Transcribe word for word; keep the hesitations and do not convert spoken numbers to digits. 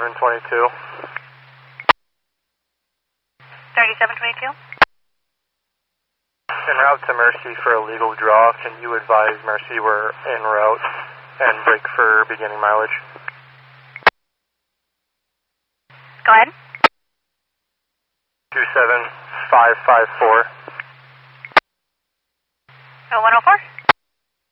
twenty-two. thirty-seven twenty-two. En route to Mercy for a legal draw, can you advise Mercy we're en route and brake for beginning mileage? Go ahead. two seven five five four. Oh, one oh four.